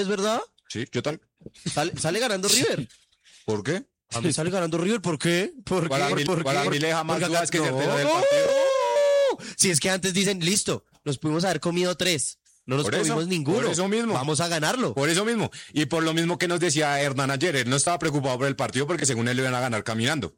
es verdad. Sí, yo tal. Sale ganando River. ¿Por qué? A mí sale ganando River, ¿por qué? Para mí le jamás Porque dudas que es el no. tercero del partido. Si es que antes dicen, listo, nos pudimos haber comido 3. No nos Por eso, comimos ninguno. por eso mismo. Vamos a ganarlo. Por eso mismo. Y por lo mismo que nos decía Hernán ayer, él no estaba preocupado por el partido porque según él le iban a ganar caminando.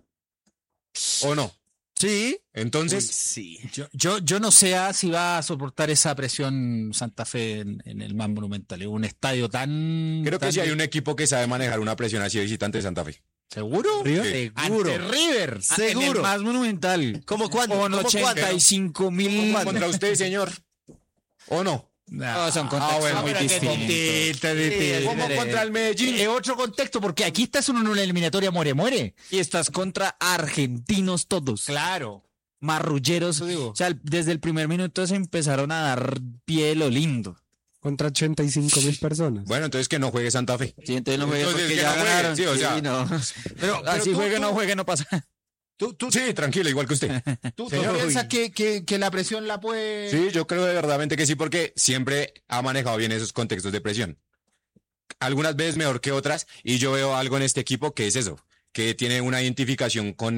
¿O no? Sí. Entonces, Sí. Yo no sé si va a soportar esa presión Santa Fe en el más monumental. Es un estadio tan... creo que tan- si hay un equipo que sabe manejar una presión así de visitante de Santa Fe. ¿Seguro? Sí. Seguro. Ante River. En Seguro. el más monumental. ¿Cómo cuándo? Con ¿Cómo cuándo? 85.000... Contra usted, señor. ¿O no? No, son contextos bueno, muy pero qué distintos. Como contra el Medellín. Es otro contexto, porque aquí estás en una eliminatoria muere-muere. Y estás contra argentinos todos. Claro. Marrulleros. O sea, desde el primer minuto se empezaron a dar pie lo lindo. Contra 85.000 personas. Bueno, entonces que no juegue Santa Fe. Sí, entonces no juegue Entonces, porque que ya no juegue, ganaron. sí, o sea. no. Pero Así tú- juegue, tú- no juegue, no pasa. Sí, tranquilo, igual que usted. ¿Tú Señor. piensas que la presión la puede...? Sí, yo creo de verdadmente que sí, porque siempre ha manejado bien esos contextos de presión. Algunas veces mejor que otras, y yo veo algo en este equipo que es eso, que tiene una identificación con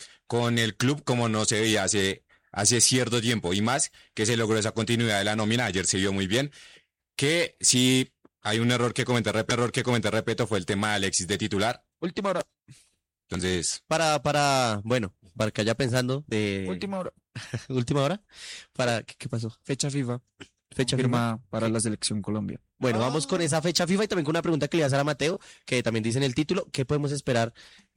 el club como no se veía hace cierto tiempo, y más que se logró esa continuidad de la nómina. Ayer se vio muy bien, que sí hay un error que comenté, repito, fue el tema de Alexis de titular. Última hora. Entonces, Para que vaya pensando de Última hora. última hora. ¿Qué pasó? Fecha FIFA. Fecha Firma para la selección Colombia. Bueno, vamos con esa fecha FIFA y también con una pregunta que le voy a hacer a Mateo, que también dice en el título, ¿qué podemos esperar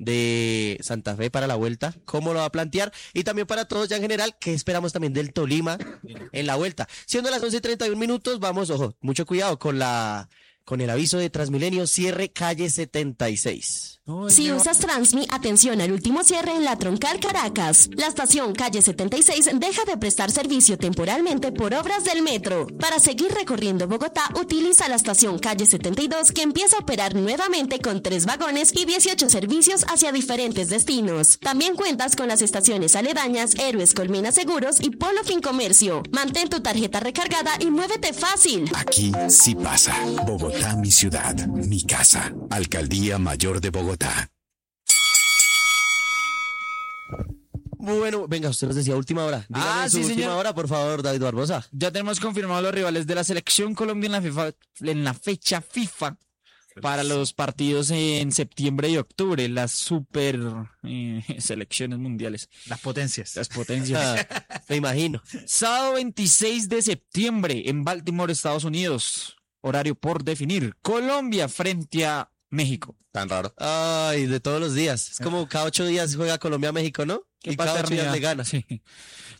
de Santa Fe para la vuelta? ¿Cómo lo va a plantear? Y también para todos ya en general, ¿qué esperamos también del Tolima en la vuelta? Siendo las 11:31, vamos, ojo, mucho cuidado con el aviso de Transmilenio, cierre calle 76. Si usas Transmi, atención al último cierre en la Troncal Caracas. La estación calle 76 deja de prestar servicio temporalmente por obras del metro. Para seguir recorriendo Bogotá, utiliza la estación calle 72 que empieza a operar nuevamente con 3 vagones y 18 servicios hacia diferentes destinos. También cuentas con las estaciones aledañas Héroes Colmena Seguros y Polo Fincomercio. Mantén tu tarjeta recargada y muévete fácil. Aquí sí pasa. Bogotá, mi ciudad, mi casa. Alcaldía Mayor de Bogotá. Bueno, venga, usted nos decía última hora. Dígame su sí, última señor. hora, por favor, David Barbosa. Ya tenemos confirmados los rivales de la selección Colombia en la fecha FIFA para los partidos en septiembre y octubre, las super selecciones mundiales. Las potencias. Las potencias. Me imagino. Sábado 26 de septiembre en Baltimore, Estados Unidos. Horario por definir. Colombia frente a México. tan raro. Ay, de todos los días. Es como cada 8 días juega Colombia-México, ¿no? Y cada 8 días le gana. Sí.